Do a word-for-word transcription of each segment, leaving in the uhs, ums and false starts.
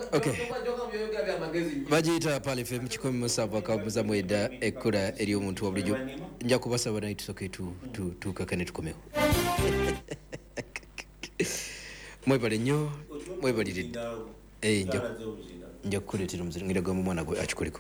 Okay. Bajita pale F M kikumi musava kabuza mweda ekura eri omuntu wabulijo nja kubasaba nayo tusoke tu tu tukakane tukomeho. Mwebale nnyo mwebaliride. Eh nja nja kukuleetera omuzingira gwa mwana gwe akikoliko.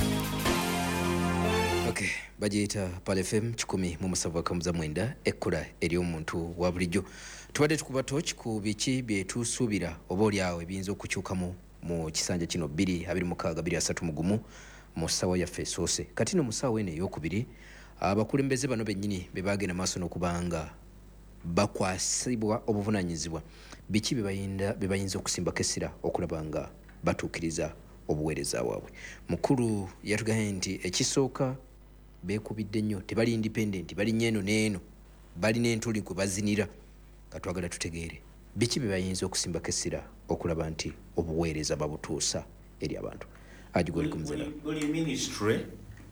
Okay, bajita pale F M kikumi mu musava kabuza mwenda ekura eri omuntu wabulijo. Tubadde tukuba tochi ku biki byetusuubira oba olyawo ebiyinza okukyukamu mu kisanja kino bbiri abiri mukaaga bbiri asatu mugumu mu ssawa yaffe esoose. Kati no mu ssaawa eno ey'okubiri abakulembeze bano bennyini be baagenda maaso n'okubanga bakwasibwa obuvunaanyizibwa biki be bayinza okusimbako essira okulaba nga batuukiriza obuweereza bwabwe. Mukulu yatugambye nti ekisooka beekubidde nnyo, tebali independent, bali nyeeno n'eno, balina entuli kwe bazinira. Katwagala tutegeere biki be bayinza okusimbako essira okulaba nti obuweereza babutuusa eri abantu. Ajigoli kumuzera buli ministry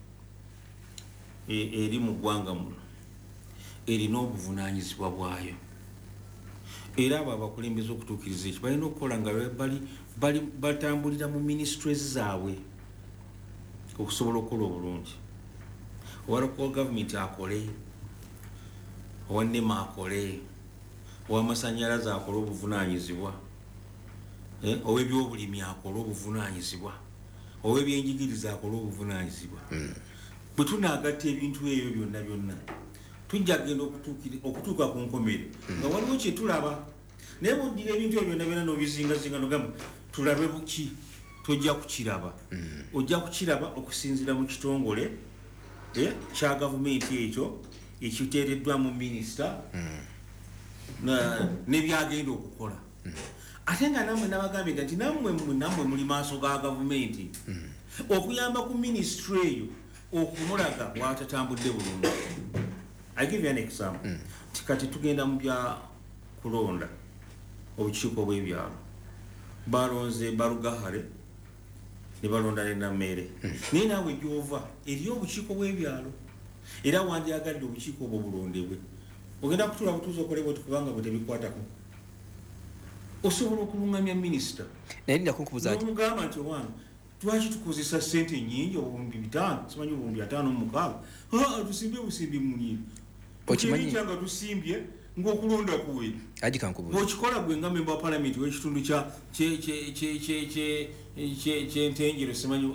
eri mu ggwanga muno erina obuvunaanyizibwa bwayo, era abo abakulembeza okutuukiriza ekyo balina okukola nga bali batambulira mu ministries zaabwe okusobola okukola obulungi. owa local government akole, owa NEMA akole, owamasanyalaze akola obuvunaanyizibwa, eh, ow'ebyobulimi akola obuvunaanyizibwa, ow'ebyenjigiriza akola obuvunaanyizibwa. Mm. Bwe tunaagatta ebintu ebyo byonna byonna tujja kugenda okutuuka ku nkomere nga waliwo kye tulaba, naye bw'oddira ebintu ebyo byonna byonna n'obizingazinga n'ogamba tulabe buki, tojja kukiraba. Ojja kukiraba okusinziira mu kitongole eh, kya gavumenti ekyo ekiteereddwa mu minisita na nebyagenda okukola. Ate nga namwe nabagambye nti namwe namwe muli maaso ga gavumenti okuyamba ku ministry eyo okumulaga bwatatambudde bulungi. I give you an example. Kati tugenda mu bya kulonda obukiiko bw'ebyalo, balonze Barugahare ne balonda ne Namere. Naye naawe gy'ova eriyo obukiiko bw'ebyalo era wandyagadde obukiiko obwo bulondebwe. Ogenda kutula butuuza okolebwa tukubanga bwe tebikwatako. Osobola okulungamya minisita. Naye ndako nkubuza ati n'omugamba nti owange twaki tukozesa ssente nnyingi obumbi bitaano, simanyi obumbi ataano mu mukaaga. Ah, tusimbye busimbi munyiivu. Okimanyi nga tusimbye ng'okulonda kuwe. Aji kankubuza. Okikola gwe nga member wa parliament w'ekitundu kya kye kye kye kye kye kye kye ntengero simanyi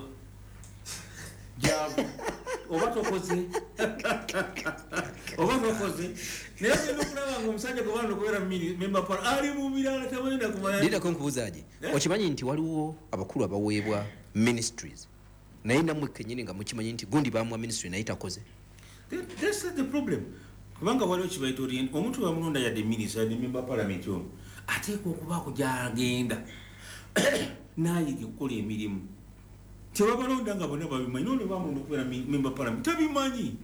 jabu. Oba tokoze oba tokoze naye ngenda okulaba nga omusajja gwe bana okubeera memba pa ali mu mirala tabalina kumanya. Ndida ko nkubuzaje okimanyi nti waliwo abakulu abaweebwa ministries naye namwe kennyini nga mukimanyi nti gundi bamwa ministry naye takoze. That's the problem. Kubanga waliwo kibaita orient omuntu bamulonda yadde minister yadde memba parliament ono ateekwa okubaako gyagenda nayiga okukola emirimu. Tebabalonda nga bonna babimanyi nolwe bamulonda okubeera memba parliament tabimanyi.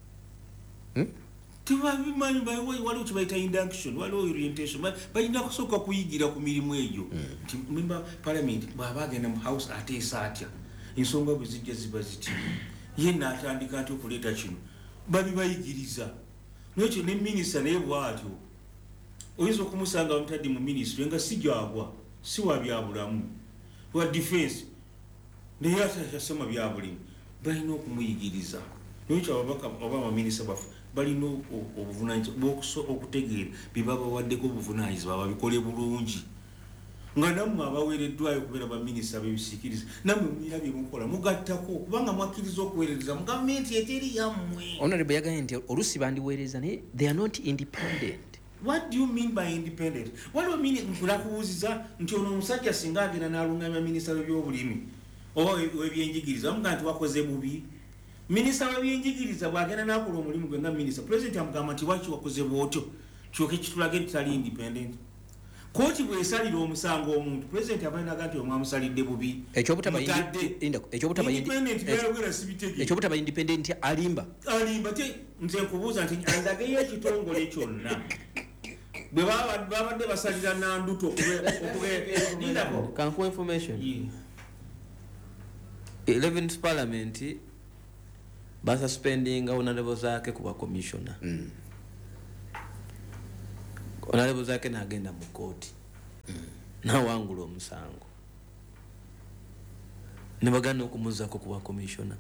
Tebabimanyi waliwo kibaita induction, waliwo orientation, balina kusooka kuyigira ku mirimu egyo nti memba parliament bw'aba agenda mu house ateesa atya, ensonga bwe zijja ziba ziti, ye n'atandika ati okuleeta kino babibayigiriza. Nekyo ne minisita naye bw'atyo oyinza okumusanga bamutadde mu ministry nga si gyagwa, si wa byabulamu, wa defense naye atasoma byabulimi, balina okumuyigiriza. Nekyo ababaka oba abaminisita baffe balina obuvunaanyizibwa okutegeera bye babawaddeko obuvunaanyizibwa babikole bulungi. Nga nammwe abaweereddwayo okubeera baminisita b'ebisiikirize nammwe mulina bye mukola mugattako kubanga mwakkiriza okuweereza mu gavumenti eteri yammwe. Honorable yagambye nti oluusi bandiweereza naye they are not independent. What do you mean by independent? Waliwo nkulakubuuziza nti ono omusajja singa agenda n'alungamya minisita w'ebyobulimi oba w'ebyenjigiriza bamugamba nti wakoze bubi. Minisita w'ebyenjigiriza bw'agenda n'akola omulimu gwe nga minisita, pulezidenti amugamba nti waki wakoze bw'otyo, kyokka kitulage nti tali independent. Kooti bw'esalira omusango omuntu, pulezidenti abalinaga nti omwamusalidde bubi. Ekyobutaba independent alimba. Alimba te nze nkubuuza nti andageyo ekitongole kyonna bwe babadde basalira Nanduto okubeera. Kanku information. eleventh parliament basuspending honorable zake kuba commissioner. Mm. Honorable zake nagenda mu court. Mm. Na wangula omusango. ne bagana okumuzaako kuba commissioner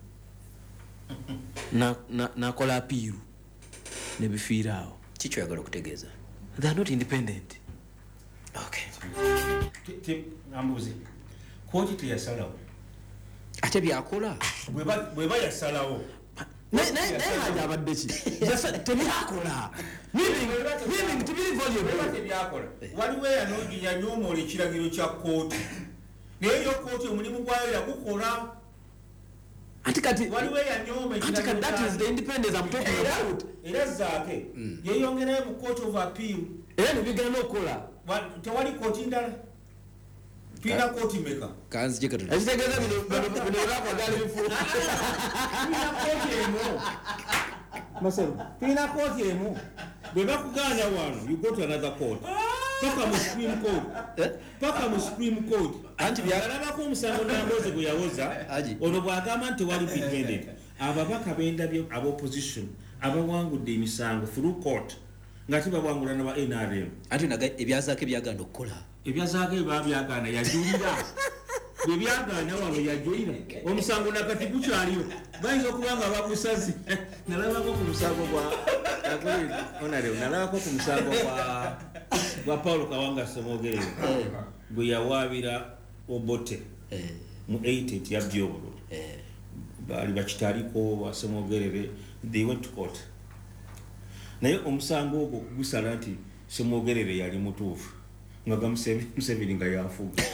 na na nakola apiiru ne bifiira awo. Kiki oyagala okutegeeza? They are not independent. Okay. Nambuzi. Kooti teyasalawo. Ate byakola? Bweba yasalawo. Naye haja abadde ki? Tebyakola. Meaning tebiri volume. Tebyakola. Waliwo yanyoomoola ekiragiro kya kooti. Naye yo kooti omulimu gwayo yagukola. Anti kati waliwo yanyooma anti kati that is the independence I'm talking about. Era zaake yeyongerayo mu court of appeal. Era ne bigenda okukola. Tewali kooti ndala. Tulina kooti meka. Kanzije katono. Ekitegeeza bino bino bakwagala bifu. Tulina kooti emu. Masero. Tulina kooti emu. Bwe bakugaana wano, you go to another court. Paka mu Supreme Court. Paka mu Supreme Court. Anti byalabako omusango Namboze gwe yawoza. Ono bw'agamba nti wali independent. Ababaka b'endabyo ab'opposition abawangudde emisango through court nga tibawangula n'aba N R M. Anti naga ebyazaako ebyaganda okukola. Ebyazaako ebya byaganda yajulira. Bwe byaganda wano yajulira. Omusango nakati gukyaliyo. Bayinza okubanga bagusazi. Nalabako ku musango gwa Honorable. Nalabako ku musango gwa gwa Paulo Kawanga Semogere. Bwe yawaabira Obote mu eighty ya Byobolo. Bali bakitaliko basemogerere, they went to court. Naye omusango ogwo gusala nti Semogerere yali mutuufu nga Museveni nga yafuga.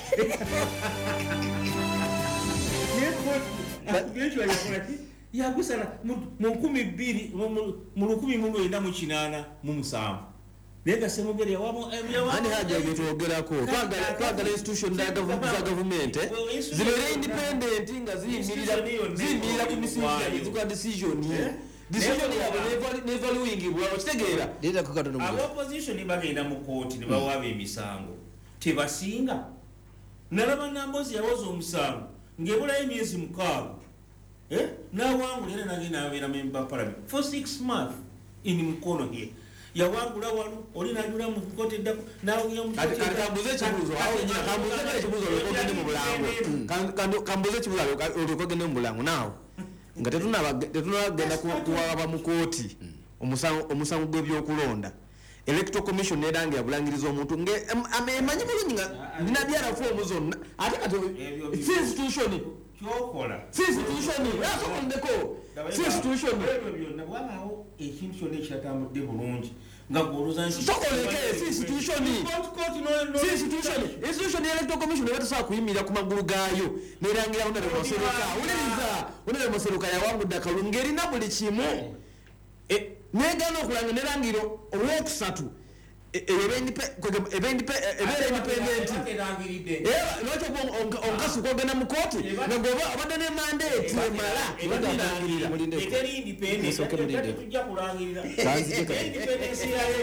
Yagusala mu nkumi bbiri mu lukumi mu lwenda mu kinaana mu musanvu. Nega Semogere yawamo ani haja byetwogerako twagala twagala institution za government zibere independent nga ziyimirira ziyimirira ku decision zikwa decision decision yabo never wing bwa kitegeera data ko katono mu opposition bagenda mu court ne bawaaba emisango tebasinga nalaba Nambozi yawoza omusango ngebulayo emyezi mukaaga eh nawangulira nagenda abera member parliament for six months in Mukono here. Yawangula wano olina ajula mu kote dako nawe yo mutete kambuze kibuzo awo nyina kambuze kibuzo lokogende mu bulango kando kambuze kibuzo lokogende mu bulango nawo nga tetuna tetuna genda kuwaba mu kooti omusango omusango gw'ebyokulonda electoral commission nedange yabulangiriza omuntu nge amemanyi bulungi nga ndina byara form zonna ate kati institution kyokola institution yasokondeko institution byonna bwalawo ekintu kyonna ekyatambudde bulungi nga gwoluzansi sokoleke institution institution institution electoral commission ebatasobola kuyimirira ku magulu gaayo nerangira Honorable Maseruka uliriza Honorable Maseruka yawangudde akalulu ng'erina buli kimu negana okulanga nerangiro olwokusatu ebeera independent lwaki onkasi kwogenda mu kooti nagoba abadde ne mandate emala eteri independent tujja kulangirira independence yayo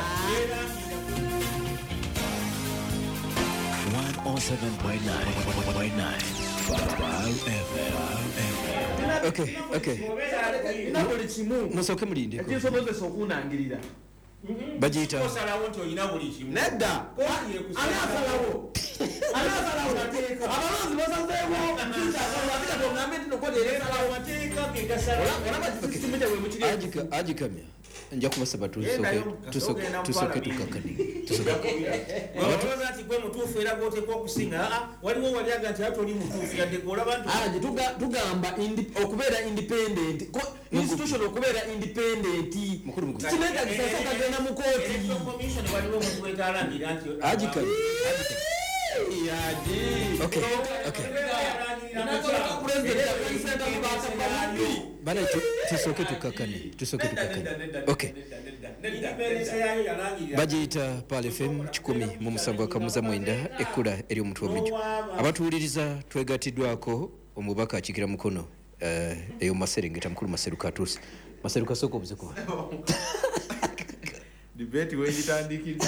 one oh seven point nine Okay, okay. nabuli kimu Musoke mulinde. ekisobozesa okunangirira Bajita. osalawo nti olina buli kimu nedda anasalawo anasalawo abalonzi basazeewo atika tongambe nti nokodi eresalawo mateeka gegasala olaba we mukiri Ajika ajikamya. Nja kubasaba tusoke tusoke tusoke tukakani. Tusoke. Abakozi ati gwe mutuufu era gwotekwa okusinga a waliwo waliaga nti ate oli mutuufu yadde gola bantu aje tugamba okubeera independent institution okubeera independent kinega gisasaka genda mu kooti commission waliwo omuntu wetaalangira nti Ajika. yaji Okay, okay. Bana tusoke tukakani. Tusoke tukakani. Okay. Bajita pale F M kikumi mu musango akamuza mwenda ekula eri omuntu omujo. Abatuuliriza twegatiddwako omubaka akikira mukono eh eyo Maserengeta mukulu Maseruka atuuse. Maseruka soko obuzeko. Debate wegitandikidde.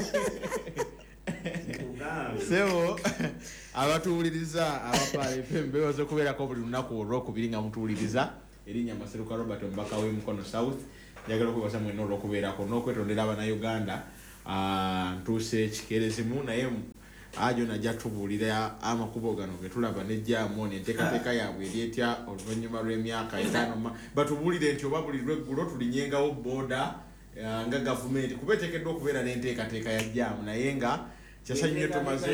Sebo abatuuliriza abapale F M bewaze kubeerako buli lunaku olwokubiri nga mutuuliriza erinnya Maseruka Robert omubaka w'e Mukono South njagala okubaza mwena olw'okubeerako n'okwetondera abannayuganda ntuuse ekikerezimu naye ajo najja tubuulira amakubo gano ge tulaba nejjaamu n'enteekateeka yaabwe eryetya oluvannyuma lw'emyaka etaano batubuulire nti oba buli lweggulo tulinyengawo booda nga gavumenti kuba eteekeddwa okubeera n'enteekateeka ya jjaamu naye nga kyasanyuye tumaze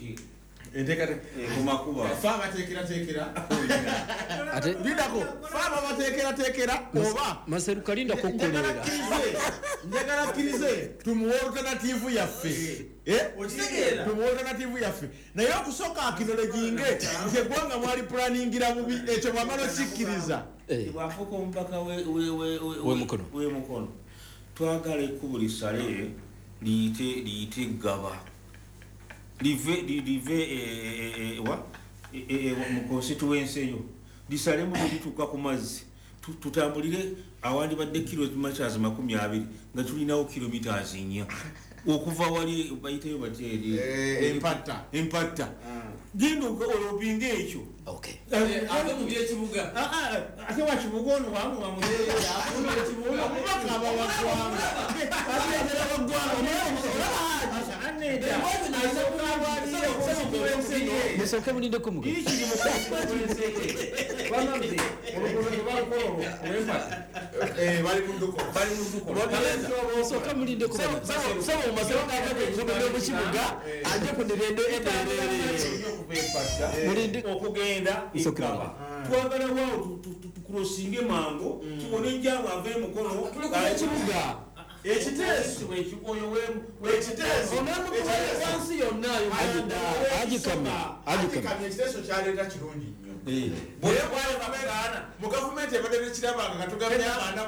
fa abateekerateekera lindako fa ababateekerateekera oba Maseruka lindako okukolerera njagala kkirize tumuwa oluternativu yaffe tumuwa oluternativu yaffe naye okusooka akinole ginge nti eggwanga mwali pulaningira mubi ekyo bwamala okikkiriza bwafuuka omupaka w'emukono twagala ekkubo lisale liyite ggaba live live wa mu constituency eyo lisalemu lituuka ku mazzi tutambulire awandi badde kilometers makumi abiri nga tulinawo kilometers nnya okuva wali bayiteyo batyeri empatta empatta genda olobinga ekyo ate mu byekibuga ate wakibuga ono wangu wamuyeomubaka abawaggwanga ateetera musooke mulindeko muga musooke mulindeko mukibuga ajja kunirendo okugenda ekaba twagala waawo tukulosinge mango tubone ejjaamu ava emukono ekibuga ekiteeso ekiteeso wansi yonna agikamye ekiteeso kyaleeta kirungi nnyo mu gavumenti ebadde nekirabanga katugabanyamanda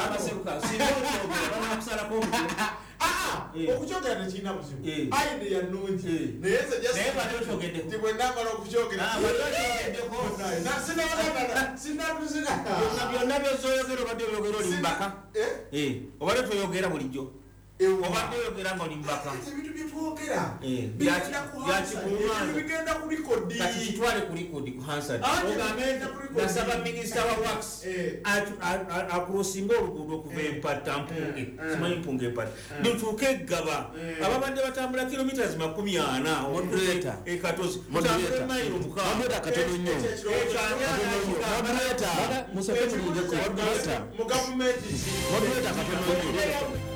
okukyogera tekirina buzibu ayide yanungi naye nti bwenamala okukyogera byonna byozoyogera obadde oyogera oli mbaka obadde toyogera bulijjo obadde oyogera nga oli mbaka ebintu byetwogera byakibigenda ku likodi kati kitwale ku likodi ku hansard nasaba minisita wa wax akulosinga oluguudo okuva empatta mpunge simanyi mpunge empatta nituuke eggaba ababadde batambula kilometers makumi ana ekatozi tutambule mayiro mukaaga musooke mulindeko mu gavumenti